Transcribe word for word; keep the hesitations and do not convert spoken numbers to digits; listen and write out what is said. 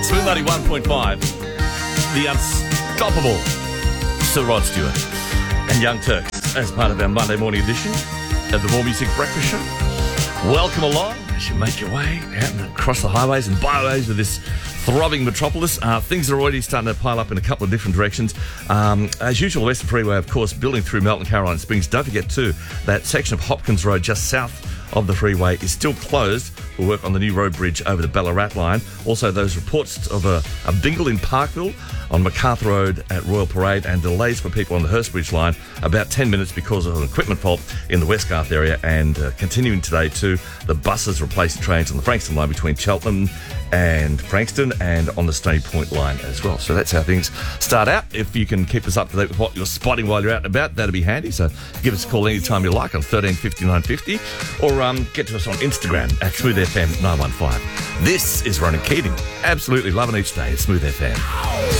Smooth ninety-one point five, the unstoppable Sir Rod Stewart and Young Turks as part of our Monday morning edition of the More Music Breakfast Show. Welcome along as you make your way out and across the highways and byways of this throbbing metropolis. Uh, things are already starting to pile up in a couple of different directions. Um, as usual, the Western Freeway, of course, building through Melton, Caroline Springs. Don't forget, too, that section of Hopkins Road just south of the freeway is still closed for work on the new road bridge over the Ballarat line. Also, those reports of a, a bingle in Parkville on MacArthur Road at Royal Parade, and delays for people on the Hurstbridge line, about ten minutes because of an equipment fault in the Westgarth area. And uh, continuing today too, the buses replacing trains on the Frankston line between Cheltenham and Frankston, and on the Stony Point line as well. So that's how things start out. If you can keep us up to date with what you're spotting while you're out and about, that'd be handy. So give us a call anytime you like on thirteen fifty nine fifty, or um, get to us on Instagram at Smooth F M nine one five. This is Ronan Keating. Absolutely loving each day at Smooth F M.